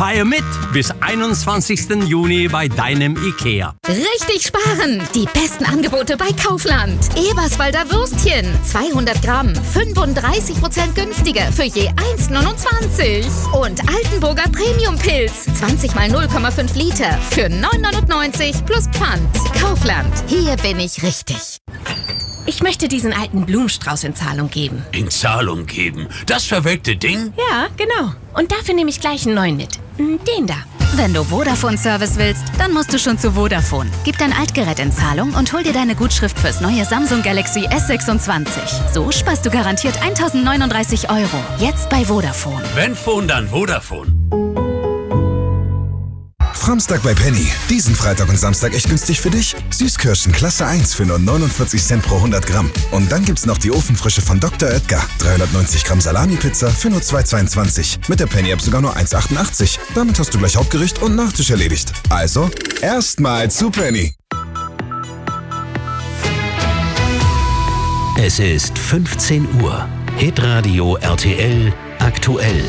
Feier mit bis 21. Juni bei deinem IKEA. Richtig sparen! Die besten Angebote bei Kaufland. Eberswalder Würstchen, 200 Gramm, 35% günstiger für je 1,29. Und Altenburger Premium-Pilz, 20 mal 0,5 Liter für 9,99 plus Pfand. Kaufland, hier bin ich richtig. Ich möchte diesen alten Blumenstrauß in Zahlung geben. In Zahlung geben? Das verwelkte Ding? Ja, genau. Und dafür nehme ich gleich einen neuen mit. Den da. Wenn du Vodafone-Service willst, dann musst du schon zu Vodafone. Gib dein Altgerät in Zahlung und hol dir deine Gutschrift fürs neue Samsung Galaxy S26. So sparst du garantiert 1.039 €. Jetzt bei Vodafone. Wenn Phone, dann Vodafone. Samstag bei Penny. Diesen Freitag und Samstag echt günstig für dich. Süßkirschen Klasse 1 für nur 49 Cent pro 100 Gramm. Und dann gibt's noch die Ofenfrische von Dr. Oetker. 390 Gramm Salami-Pizza für nur 2,22. Mit der Penny-App sogar nur 1,88. Damit hast du gleich Hauptgericht und Nachtisch erledigt. Also, erstmal zu Penny. Es ist 15 Uhr. Hitradio RTL aktuell.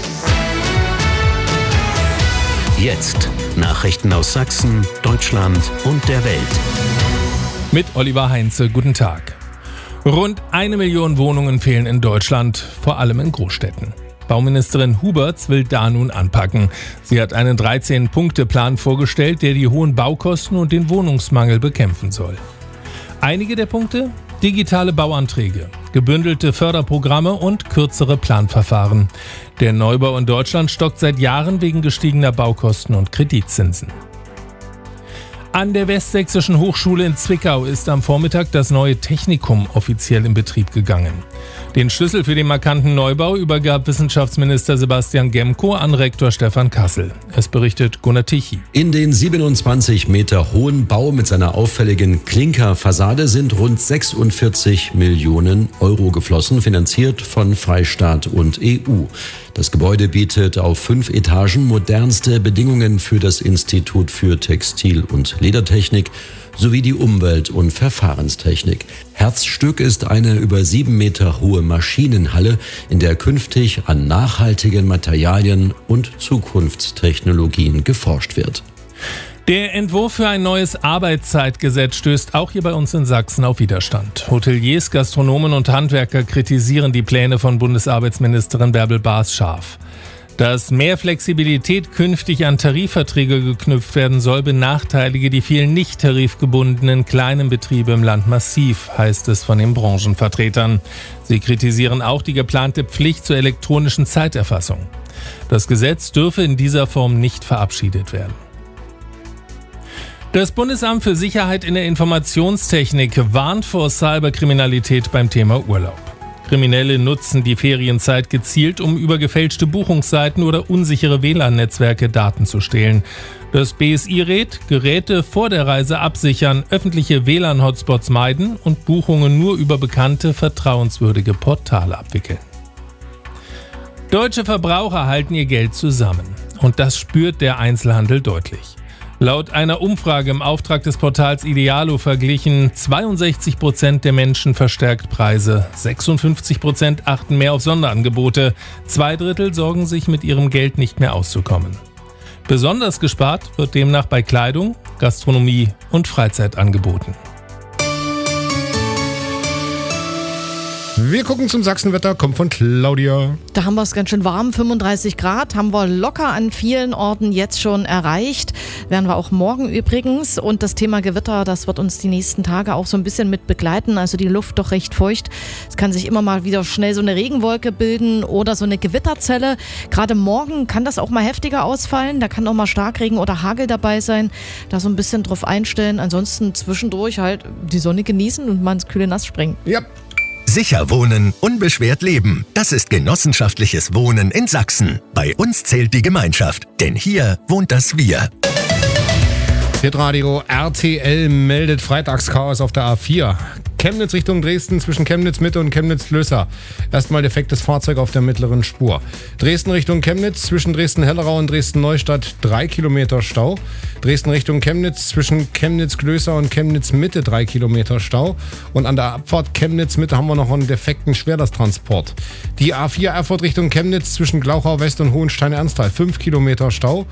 Jetzt Nachrichten aus Sachsen, Deutschland und der Welt. Mit Oliver Heinze, guten Tag. Rund 1 Million Wohnungen fehlen in Deutschland, vor allem in Großstädten. Bauministerin Huberts will da nun anpacken. Sie hat einen 13-Punkte-Plan vorgestellt, der die hohen Baukosten und den Wohnungsmangel bekämpfen soll. Einige der Punkte? Digitale Bauanträge, gebündelte Förderprogramme und kürzere Planverfahren. Der Neubau in Deutschland stockt seit Jahren wegen gestiegener Baukosten und Kreditzinsen. An der Westsächsischen Hochschule in Zwickau ist am Vormittag das neue Technikum offiziell in Betrieb gegangen. Den Schlüssel für den markanten Neubau übergab Wissenschaftsminister Sebastian Gemko an Rektor Stefan Kassel. Es berichtet Gunnar Tichy. In den 27 Meter hohen Bau mit seiner auffälligen Klinkerfassade sind rund 46 Millionen € geflossen, finanziert von Freistaat und EU. Das Gebäude bietet auf 5 Etagen modernste Bedingungen für das Institut für Textil- und Ledertechnik sowie die Umwelt- und Verfahrenstechnik. Herzstück ist eine über 7 Meter hohe Maschinenhalle, in der künftig an nachhaltigen Materialien und Zukunftstechnologien geforscht wird. Der Entwurf für ein neues Arbeitszeitgesetz stößt auch hier bei uns in Sachsen auf Widerstand. Hoteliers, Gastronomen und Handwerker kritisieren die Pläne von Bundesarbeitsministerin Bärbel Baas scharf. Dass mehr Flexibilität künftig an Tarifverträge geknüpft werden soll, benachteilige die vielen nicht tarifgebundenen kleinen Betriebe im Land massiv, heißt es von den Branchenvertretern. Sie kritisieren auch die geplante Pflicht zur elektronischen Zeiterfassung. Das Gesetz dürfe in dieser Form nicht verabschiedet werden. Das Bundesamt für Sicherheit in der Informationstechnik warnt vor Cyberkriminalität beim Thema Urlaub. Kriminelle nutzen die Ferienzeit gezielt, um über gefälschte Buchungsseiten oder unsichere WLAN-Netzwerke Daten zu stehlen. Das BSI rät, Geräte vor der Reise absichern, öffentliche WLAN-Hotspots meiden und Buchungen nur über bekannte, vertrauenswürdige Portale abwickeln. Deutsche Verbraucher halten ihr Geld zusammen. Und das spürt der Einzelhandel deutlich. Laut einer Umfrage im Auftrag des Portals Idealo verglichen 62% der Menschen verstärkt Preise, 56% achten mehr auf Sonderangebote, 2/3 sorgen sich mit ihrem Geld nicht mehr auszukommen. Besonders gespart wird demnach bei Kleidung, Gastronomie und Freizeitangeboten. Wir gucken zum Sachsenwetter, kommt von Claudia. Da haben wir es ganz schön warm, 35 Grad, haben wir locker an vielen Orten jetzt schon erreicht. Werden wir auch morgen übrigens. Und das Thema Gewitter, das wird uns die nächsten Tage auch so ein bisschen mit begleiten. Also die Luft doch recht feucht. Es kann sich immer mal wieder schnell so eine Regenwolke bilden oder so eine Gewitterzelle. Gerade morgen kann das auch mal heftiger ausfallen. Da kann auch mal Starkregen oder Hagel dabei sein. Da so ein bisschen drauf einstellen. Ansonsten zwischendurch halt die Sonne genießen und mal ins kühle Nass springen. Ja. Sicher wohnen, unbeschwert leben. Das ist genossenschaftliches Wohnen in Sachsen. Bei uns zählt die Gemeinschaft, denn hier wohnt das Wir. Hitradio RTL meldet Freitagschaos auf der A4. Chemnitz Richtung Dresden zwischen Chemnitz Mitte und Chemnitz Lösser. Erstmal defektes Fahrzeug auf der mittleren Spur. Dresden Richtung Chemnitz zwischen Dresden-Hellerau und Dresden-Neustadt 3 Kilometer Stau. Dresden Richtung Chemnitz zwischen Chemnitz-Glöser und Chemnitz Mitte 3 Kilometer Stau. Und an der Abfahrt Chemnitz Mitte haben wir noch einen defekten Schwerlasttransport. Die A4 Erfurt Richtung Chemnitz zwischen Glauchau West und Hohenstein-Ernsthal 5 Kilometer Stau.